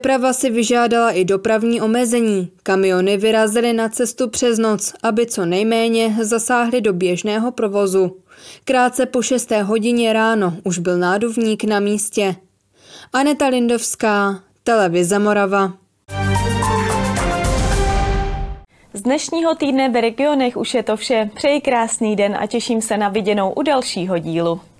Doprava si vyžádala i dopravní omezení. Kamiony vyrazily na cestu přes noc, aby co nejméně zasáhly do běžného provozu. Krátce po 6. hodině ráno už byl náduvník na místě. Aneta Lindovská, Televize Morava. Z dnešního týdne v regionech už je to vše. Přeji krásný den a těším se na viděnou u dalšího dílu.